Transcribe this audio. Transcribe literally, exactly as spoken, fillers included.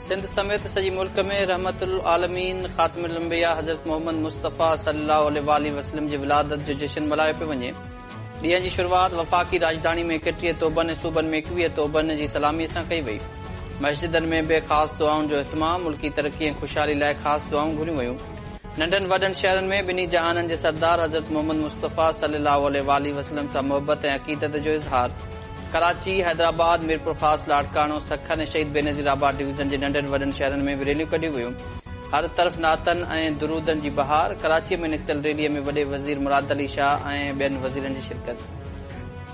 सिंध समेत सॼे मुल्क में रहमतुल आलमीन ख़ातिमुल अंबिया हज़रत मोहम्मद मुस्तफ़ा सल्लल्लाहु अलैहि वसल्लम जी विलादत जो जश्न मल्हायो पियो वञे। ॾींहं जी शुरूआति वफ़ाक़ी राजधानी में एकटीह तोबनि ऐं सूबनि में एकवीह तोबनि जी सलामीअ सां कई वई। मस्जिदनि में बि ख़ासि दुआउनि जो इत्माम, मुल्की तरक़ी ऐं ख़ुशहाली लाइ ख़ासि दुआऊं घुरियूं वयूं। नंढनि वॾनि शहरनि में ॿिन्ही जहाननि जे सरदार हज़रत मोहम्मद मुस्तफ़ा सल्लल्लाहु अलैहि वसल्लम सां मोहबत ऐं अक़ीदत जो इज़हार। कराची, हैदराबाद, मीरपुर ख़ास, लाड़कानो, सखन ऐं शहीद बेनज़ीराबाद डिवीज़न जे नंढनि वॾनि शहरनि में बि रैलियूं कढियूं वयूं। हर तरफ़ नातनि ऐं दुरूदनि जी बहार। कराचीअ में निकितल रैलीअ में वॾे वज़ीर मुराद अली शाह ऐं ॿियनि वज़ीरनि जी शिरकत।